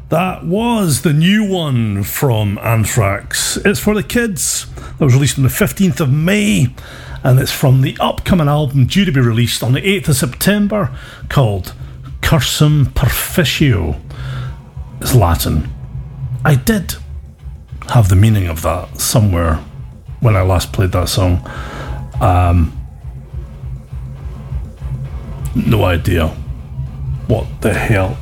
That was the new one from Anthrax. It's for the kids. That was released on the 15th of May, and it's from the upcoming album due to be released on the 8th of September called Cursum Perficio. It's Latin. I did have the meaning of that somewhere when I last played that song. No idea what the hell.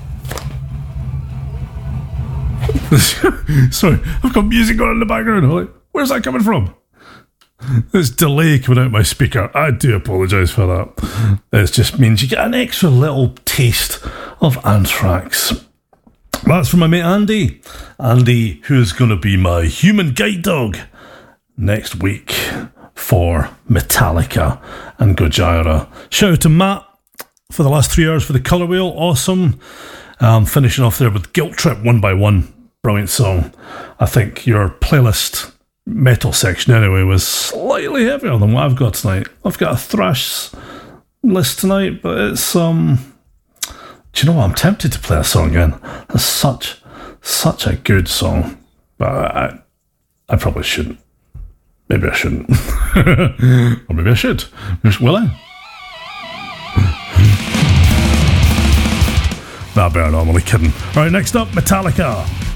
Sorry, I've got music on in the background. I'm like, where's that coming from? This delay coming out my speaker. I do apologise for that. It just means you get an extra little taste of Anthrax. That's from my mate Andy. Andy, who's going to be my human guide dog next week for Metallica and Gojira. Shout out to Matt for the last 3 hours for the Colour Wheel. Awesome. Finishing off there with Guilt Trip 1 by 1. Brilliant song. I think your playlist metal section anyway was slightly heavier than what I've got tonight. I've got a thrash list tonight, but it's do you know what? I'm tempted to play a song again. That's such a good song, but I probably shouldn't. Maybe I shouldn't. Or maybe I should. Will I? Nah, better not. I'm only kidding. Alright, next up, Metallica.